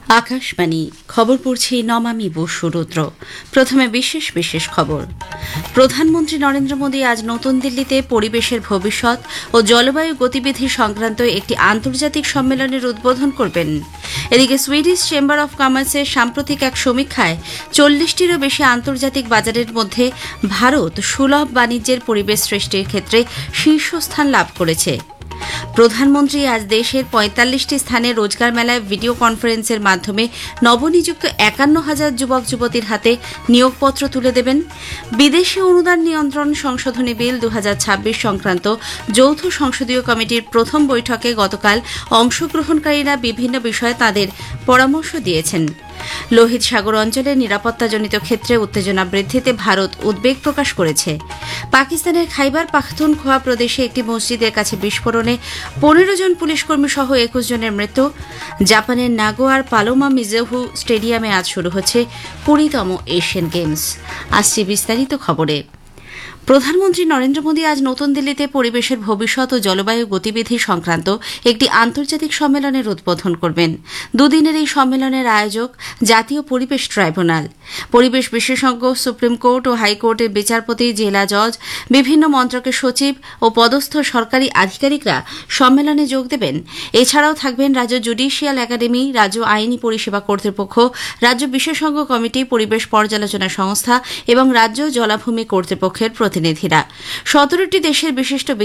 আকাশবাণী খবর পড়ছি নমামি বসুরুদ্র। প্রথমে বিশেষ বিশেষ খবর। প্রধানমন্ত্রী নরেন্দ্র মোদী আজ নতুন দিল্লিতে পরিবেশের ভবিষ্যৎ ও জলবায়ু গতিবিধি সংক্রান্ত একটি আন্তর্জাতিক সম্মেলনের উদ্বোধন করবেন। এদিকে সুইডিশ চেম্বার অব কমার্সের সাম্প্রতিক এক সমীক্ষায় 40টিরও বেশি আন্তর্জাতিক বাজারের মধ্যে ভারত সুলভ বাণিজ্যের পরিবেশ সৃষ্টির ক্ষেত্রে শীর্ষস্থান লাভ করেছে। প্রধানমন্ত্রী আজ দেশের ৪৫টি স্থানে রোজগার মেলায় ভিডিও কনফারেন্সের মাধ্যমে নবনিযুক্ত ৫১,০০০ যুবক যুবতীর হাতে নিয়োগপত্র তুলে দেবেন। বিদেশি অনুদান নিয়ন্ত্রণ সংশোধনী বিল ২০২৬ সংক্রান্ত যৌথ সংসদীয় কমিটির প্রথম বৈঠকে গতকাল অংশগ্রহণকারীরা বিভিন্ন বিষয়ে তাঁদের পরামর্শ দিয়েছেন। লোহিত সাগর অঞ্চলে নিরাপত্তাজনিত ক্ষেত্রে উত্তেজনা বৃদ্ধিতে ভারত উদ্বেগ প্রকাশ করেছে। পাকিস্তানের খাইবার পাখতুনখোয়া প্রদেশে একটি মসজিদের কাছে বিস্ফোরণে ১৫ জন পুলিশকর্মী সহ ২১ জনের মৃত্যু। জাপানের নাগোয়ার পালোমা মিজোহু স্টেডিয়ামে আজ শুরু হচ্ছে ২০তম এশিয়ান গেমস। আসছে বিস্তারিত খবরে। প্রধানমন্ত্রী নরেন্দ্র মোদী আজ নতুন দিল্লিতে পরিবেশের ভবিষ্যৎ ও জলবায়ু গতিবিধি সংক্রান্ত একটি আন্তর্জাতিক সম্মেলনের উদ্বোধন করবেন। দুদিনের এই সম্মেলনের আয়োজক জাতীয় পরিবেশ ট্রাইব্যুনাল। পরিবেশ বিশেষজ্ঞ, সুপ্রিম কোর্ট ও হাইকোর্টের বিচারপতি, জেলা জজ, বিভিন্ন মন্ত্রকের সচিব ও পদস্থ সরকারি আধিকারিকরা সম্মেলনে যোগ দেবেন। এছাড়াও থাকবেন রাজ্য জুডিশিয়াল একাডেমি, রাজ্য আইনি পরিষেবা কর্তৃপক্ষ, রাজ্য বিশেষজ্ঞ কমিটি, পরিবেশ পর্যালোচনা সংস্থা এবং রাজ্য জলাভূমি কর্তৃপক্ষের প্রতিনিধিরা। ১৭টি দেশের বিশিষ্ট